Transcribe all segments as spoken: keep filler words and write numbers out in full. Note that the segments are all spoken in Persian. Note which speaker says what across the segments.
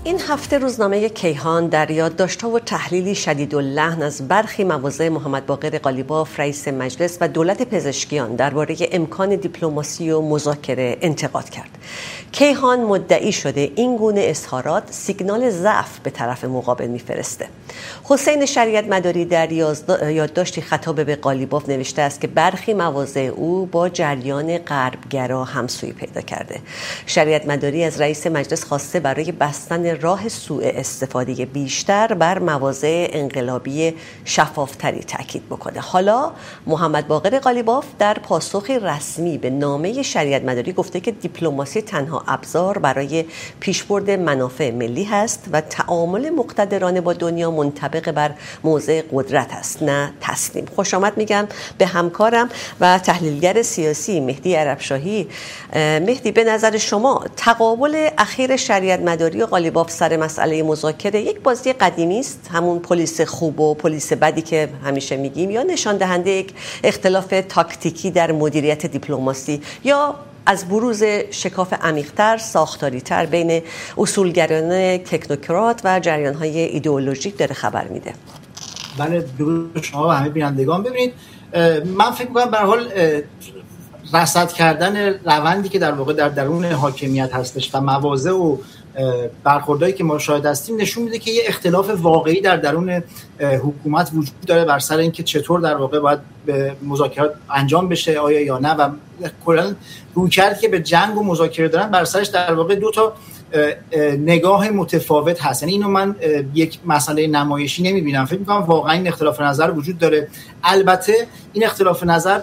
Speaker 1: این هفته روزنامه کیهان در یادداشت‌ها و تحلیلی شدیداللحن از برخی مواضع محمد باقر قالیباف رئیس مجلس و دولت پزشکیان درباره امکان دیپلماسی و مذاکره انتقاد کرد. کیهان مدعی شده این گونه اظهارات سیگنال ضعف به طرف مقابل میفرسته. حسین شریعت مداری در یادداشتی خطاب به قالیباف نوشته است که برخی مواضع او با جریان غربگرا همسویی پیدا کرده. شریعت مداری از رئیس مجلس خواسته برای بستن راه سوء استفاده بیشتر بر مواضع انقلابی شفافتری تاکید بکنه. حالا محمد باقر قالیباف در پاسخی رسمی به نامه شریعت مداری گفته که دیپلماسی تنها ابزار برای پیشبرد منافع ملی هست و تعامل مقتدرانه با دنیا منطبق بر موضع قدرت است نه تسلیم. خوش آمد میگم به همکارم و تحلیلگر سیاسی مهدی عربشاهی. مهدی، به نظر شما تقابل اخیر شریعت مداری و قالیباف سر مسئله مذاکره یک بازی قدیمی است، همون پلیس خوب و پلیس بدی که همیشه میگیم، یا نشان دهنده یک اختلاف تاکتیکی در مدیریت دیپلماسی، یا از بروز شکاف عمیق‌تر، ساختاری‌تر بین اصولگرایان تکنوکرات و جریان‌های ایدئولوژیک داره خبر میده؟
Speaker 2: بله، درود شما و همه بینندگان. ببینید، من فکر می‌کنم به هر حال رصد کردن روندی که در واقع در درون حاکمیت هستش و مواضع و برخوردایی که ما شاهد هستیم نشون میده که یه اختلاف واقعی در درون حکومت وجود داره بر سر اینکه چطور در واقع باید به مذاکرات انجام بشه، آیا یا نه، و کلا رویکردی که به جنگ و مذاکره دارن بر سرش در واقع دو تا نگاه متفاوت هست. یعنی اینو من یک مسئله نمایشی نمیبینم، فکر می‌کنم واقعا این اختلاف نظر وجود داره. البته این اختلاف نظر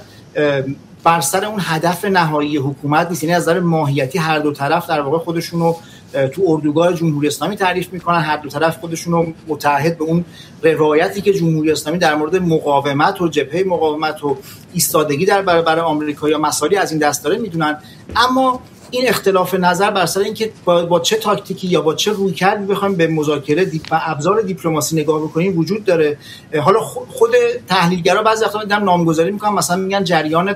Speaker 2: بر سر اون هدف نهایی حکومت نیست، یعنی از نظر ماهیتی هر دو طرف در واقع خودشونو تو اردوگاه جمهوری اسلامی تعریف میکنن، هر دو طرف خودشونو متحد به اون روایتی که جمهوری اسلامی در مورد مقاومت و جبهه مقاومت و ایستادگی در برابر آمریکا یا مسائلی از این دست داره میدونن. اما این اختلاف نظر بر سر اینکه با, با چه تاکتیکی یا با چه رویکردی بخوایم به مذاکره دیپ و ابزار دیپلماسی نگاه بکنیم وجود داره. حالا خود تحلیلگرا بعضی وقتا دیدم نامگذاری میکنن، مثلا میگن جریان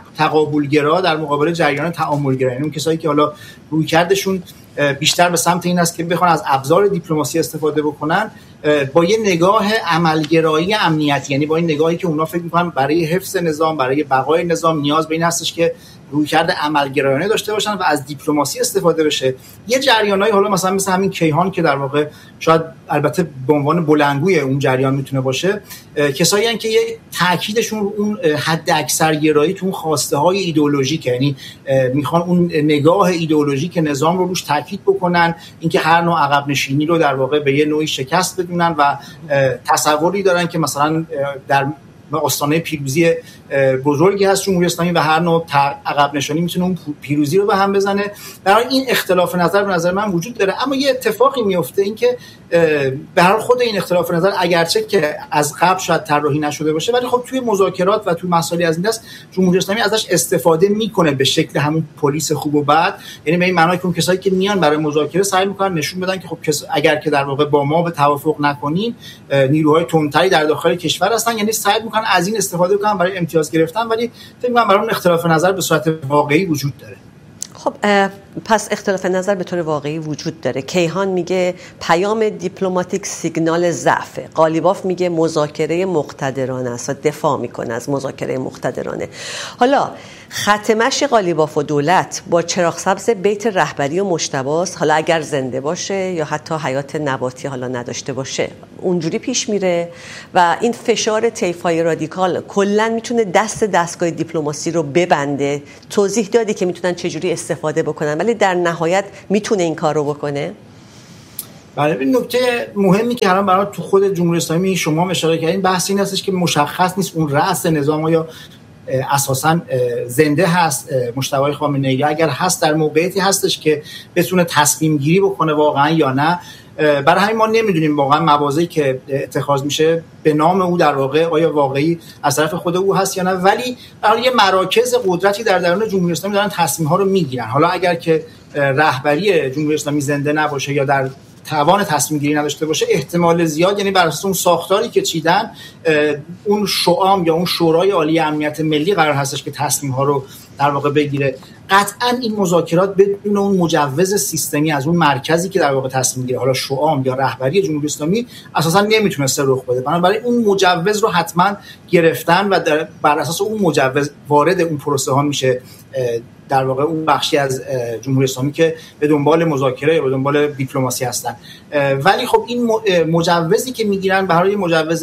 Speaker 2: تقابلگرا در مقابل جریان تعاملگرا، یعنی اون کسایی که حالا رویکردشون بیشتر به سمت این است که بخوان از ابزار دیپلماسی استفاده بکنن با یه نگاه عملگرایی امنیتی، یعنی با این نگاهی که اونا فکر میکنن برای حفظ نظام، برای بقای نظام نیاز به این هستش که رویکرد عملگرایانه داشته باشن و از دیپلماسی استفاده بشه. یه جریانایی حالا مثلا مثل همین کیهان که در واقع شاید البته به عنوان بلندگوی اون جریان میتونه باشه، کسایی هستن که یه تاکیدشون اون حد اکثر گرایی تو اون خواسته های ایدئولوژیکه، یعنی میخوان اون نگاه ایدئولوژیک نظام رو روش تاکید بکنن، اینکه هر نوع عقب نشینی رو در واقع به یه نوعی شکست بدونن و تصوری دارن که مثلا در آستانه پیروزی بزرگی هست جمهوری اسلامی و هر نوع عقب نشانی میتونه اون پیروزی رو به هم بزنه. برای این اختلاف نظر به نظر من وجود داره. اما یه اتفاقی میفته، این که به هر خود این اختلاف نظر اگرچه که از قبل شاید طراحی نشده باشه، ولی خب توی مذاکرات و توی مسائلی از این دست جمهوری اسلامی ازش استفاده میکنه به شکل همون پلیس خوب و بد، یعنی به این معنی که اون کسایی که میان برای مذاکره سعی میکنن نشون بدن که خب اگر که در واقع با ما به توافق نکنین نیروهای تندتری در داخل کشور هستن، یعنی سعی میکنن از این استفاده کنن برای امتیاز گرفتن، ولی فکر می‌کنم برای اون اختلاف نظر به صورت واقعی وجود داره.
Speaker 1: خب پس اختلاف نظر به طور واقعی وجود داره. کیهان میگه پیام دیپلماتیک سیگنال ضعفه، قالیباف میگه مذاکره مقتدرانه است و دفاع میکنه از مذاکره مقتدرانه. حالا خط مشی قالیباف و دولت با چراغ سبز بیت رهبری و مجتبی، حالا اگر زنده باشه یا حتی حیات نباتی حالا نداشته باشه، اونجوری پیش میره و این فشار طیف‌های رادیکال کلا میتونه دست دستگاه دیپلماسی رو ببنده. توضیح دادی که میتونن چجوری استفاده بکنن، ولی در نهایت میتونه این کار رو بکنه.
Speaker 2: بله، این نکته مهمی که الان برای تو خود جمهوری اسلامی شما هم اشاره کردین، بحث این هستش که مشخص نیست اون رأس نظام یا اساساً زنده هست مجتبی خامنه‌ای، اگر هست در موقعیتی هستش که بتونه تصمیم گیری بکنه واقعا یا نه. برای همین ما نمیدونیم واقعا مواضعی که اتخاذ میشه به نام او در واقع آیا واقعی از طرف خود او هست یا نه، ولی برای یه مراکز قدرتی در درون جمهوری اسلامی دارن تصمیم ها رو میگیرن. حالا اگر که رهبری جمهوری اسلامی زنده نباشه یا در توان تصمیم گیری نداشته باشه، احتمال زیاد، یعنی بر اساس اون ساختاری که چیدن، اون شعام یا اون شورای عالی امنیت ملی قرار هستش که تصمیم ها رو در واقع بگیره. قطعا این مذاکرات بدون اون مجوز سیستمی از اون مرکزی که در واقع تصمیم میگیره، حالا شعام یا رهبری جمهوری اسلامی، اساسا نمیتونسته رخ بده. بنابراین اون مجوز رو حتما گرفتن و در بر اساس اون مجوز وارد اون پروسه ها میشه در واقع اون بخشی از جمهوری اسلامی که به دنبال مذاکره یا به دنبال دیپلماسی هستن. ولی خب این مجوزی که میگیرن برای مجوز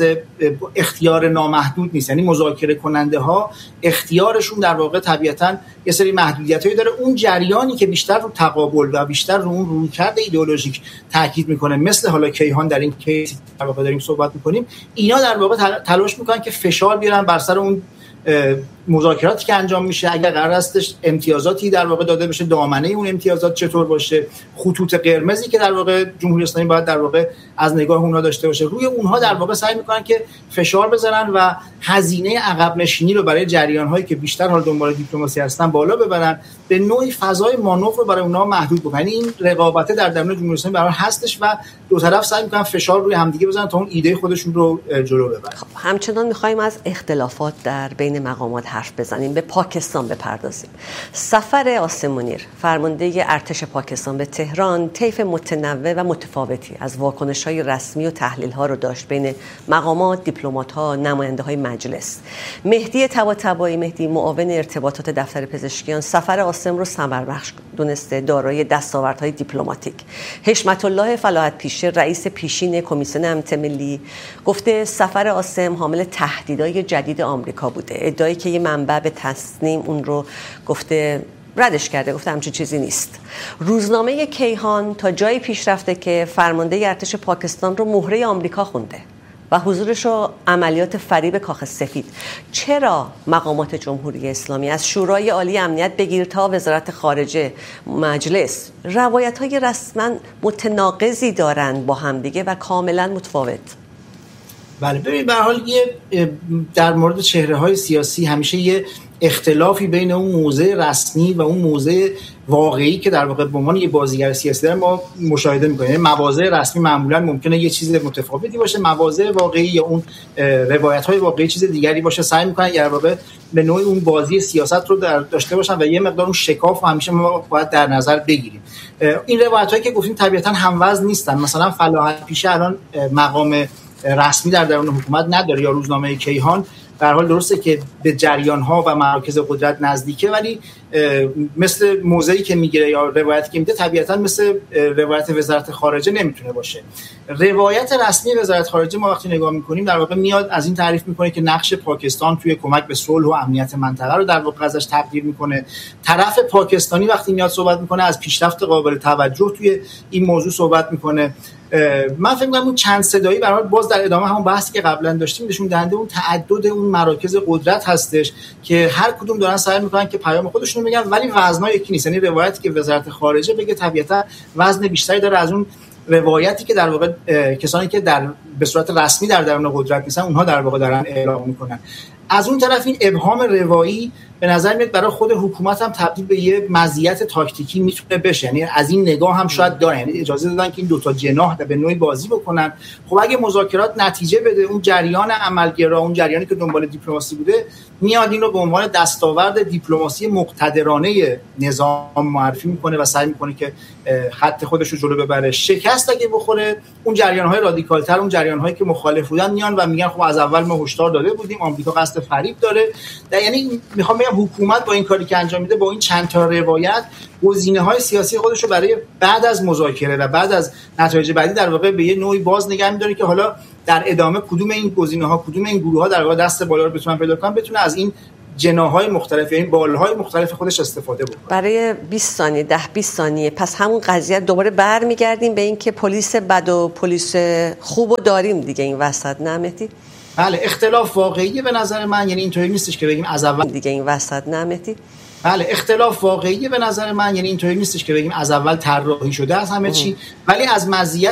Speaker 2: اختیار نامحدود نیست، یعنی مذاکره کننده ها اختیارشون در واقع طبیعتاً یه سری محدودیتایی داره. اون جریانی که بیشتر رو تقابل و بیشتر رو اون رویکرد ایدئولوژیک تاکید میکنه، مثل حالا کیهان در این کیس در واقع داریم صحبت میکنیم، اینا در واقع تلاش میکنن که فشار بیارن بر سر اون مذاکراتی که انجام میشه. اگر قرار هستش امتیازاتی در واقع داده بشه، دامنه اون امتیازات چطور باشه، خطوط قرمزی که در واقع جمهوری اسلامی باید در واقع از نگاه اونها داشته باشه، روی اونها در واقع سعی میکنن که فشار بزنن و هزینه عقب نشینی رو برای جریان‌هایی که بیشتر حال دنبال دیپلماسی هستن بالا ببرن، به نوعی فضای مانور رو برای اونها محدود بکنن. یعنی این رقابت در درون جمهوری اسلامی برای هستش و دو طرف سعی میکنن فشار روی همدیگه بزنن تا اون ایده خودشون رو جلو ببرن.
Speaker 1: خب همچنان می‌خوایم از اختلافات در بین مقامات حرف بزنیم، به پاکستان بپردازیم. سفر عاصم منیر، فرمانده ارتش پاکستان به تهران، طیف متنوع و متفاوتی از واکنش‌های رسمی و تحلیل‌ها رو داشت بین مقامات، دیپلمات‌ها، نماینده‌های مجلس. مهدی طباطبایی، مهدی معاون ارتباطات دفتر پزشکیان، سفر عاصم رو ثمربخش دونسته، دارای دستاوردهای دیپلماتیک. حشمت الله فلاحت پیشه، رئیس پیشین کمیسیون امنیت ملی، گفته سفر عاصم حامل تهدیدهای جدید آمریکا بوده. ادعایی که یه منبع به تصنیم اون رو گفته ردش کرده، گفته همچین چیزی نیست. روزنامه کیهان تا جایی پیش رفته که فرمانده ارتش پاکستان رو مهره آمریکا خونده و حضورش رو عملیات فریب کاخ سفید. چرا مقامات جمهوری اسلامی از شورای عالی امنیت بگیر تا وزارت خارجه، مجلس، روایت‌های رسما متناقضی دارند با همدیگه و کاملا متفاوت؟
Speaker 2: بله ببینید به هر حال یه در مورد چهره‌های سیاسی همیشه یه اختلافی بین اون موضع رسمی و اون موضع واقعی که در واقع به عنوان یه بازیگر سیاسی داره ما مشاهده می‌کنیم. مواضع رسمی معمولاً ممکنه یه چیز متفاوتی باشه، مواضع واقعی یا اون روایت‌های واقعی چیز دیگری باشه. سعی می‌کنن در واقع به نوعی اون بازی سیاست رو در داشته باشن و یه مقدار اون شکاف رو همیشه ما باید در نظر بگیریم. این روایت‌هایی که گفتیم طبیعتاً هموزن نیستن. مثلا فلاحت پیشه الان مقام رسمی در درون حکومت نداره، یا روزنامه کیهان به هر حال درسته که به جریان‌ها و مراکز قدرت نزدیکه، ولی مثل موضعی که میگیره یا روایتی که میده طبیعتاً مثل روایت وزارت خارجه نمیتونه باشه. روایت رسمی وزارت خارجه ما وقتی نگاه میکنیم در واقع میاد از این تعریف میکنه که نقش پاکستان توی کمک به صلح و امنیت منطقه رو در واقع ازش تقدیر میکنه. طرف پاکستانی وقتی میاد صحبت میکنه از پیشرفت قابل توجه توی این موضوع صحبت میکنه. من فکر می‌کنم اون چند صدایی برای باز در ادامه همون بحثی که قبلا داشتیم نشون دهنده اون تعدد اون مراکز قدرت هستش که هر کدوم دارن سعی میکنن که پیام خودشون رو بگن، ولی وزن‌ها یکی نیست. یعنی روایتی که وزارت خارجه بگه طبیعتا وزن بیشتری داره از اون روایتی که در واقع کسانی که در به صورت رسمی در درون قدرت نیستن اونها در واقع دارن اعلام میکنن. از اون طرف این ابهام روایی به نظر میاد برای خود حکومت هم تبدیل به یه مزیت تاکتیکی میتونه بشه. یعنی از این نگاه هم شاید دارن، یعنی اجازه دادن که این دوتا جناح به نوعی بازی بکنن. خب اگه مذاکرات نتیجه بده، اون جریان عملگرا، اون جریانی که دنبال دیپلماسی بوده میاد این رو به عنوان دستاورد دیپلماسی مقتدرانه نظام معرفی میکنه و سعی میکنه که خط خودش رو جلو ببره. شکست اگه بخوره، اون جریان‌های رادیکال‌تر، اون جریان‌هایی که مخالف بودن میان و میگن خب از اول ما هشدار داده بودیم، آمریکا قصد فریب داره. یعنی میخوام بگم حکومت با این کاری که انجام میده، با این چند تا روایت، گزینه‌های سیاسی خودش رو برای بعد از مذاکره و بعد از نتایج بعدی در واقع به یه نوعی باز نگه می‌داره که حالا در ادامه کدوم این گزینه‌ها، کدوم این گروه‌ها در واقع دست بالا رو بتونن پیدا کنن، بتونه از این جناح‌های مختلف، این بالهای مختلف خودش استفاده بکنه.
Speaker 1: برای بیست ثانیه، ده بیست ثانیه پس همون قضیه دوباره برمیگردیم به این که پلیس بد و پلیس خوبو داریم دیگه این وسط، نه مهدی؟
Speaker 2: بله، اختلاف واقعیه به نظر من. یعنی اینطوری نیستش که بگیم از اول
Speaker 1: دیگه این وسط، نه مهدی؟
Speaker 2: بله، اختلاف واقعیه به نظر من. یعنی اینطوری نیستش که بگیم از اول طراحی شده از همه چی، ولی از مزیت